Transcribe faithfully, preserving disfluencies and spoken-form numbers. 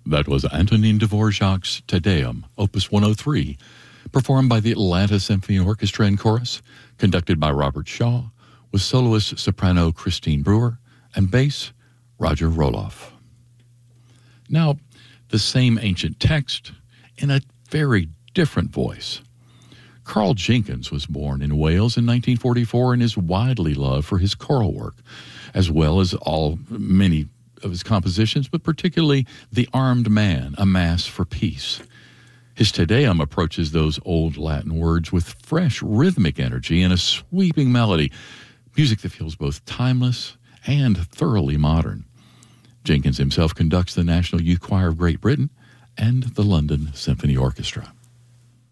That was Antonin Dvorak's Te Deum, Opus one oh three, performed by the Atlanta Symphony Orchestra and Chorus, conducted by Robert Shaw, with soloist soprano Christine Brewer and bass Roger Roloff. Now, the same ancient text in a very different voice. Carl Jenkins was born in Wales in nineteen forty-four and is widely loved for his choral work, as well as all many of his compositions, but particularly The Armed Man, A Mass for Peace. His Te Deum approaches those old Latin words with fresh rhythmic energy and a sweeping melody, music that feels both timeless and thoroughly modern. Jenkins himself conducts the National Youth Choir of Great Britain and the London Symphony Orchestra.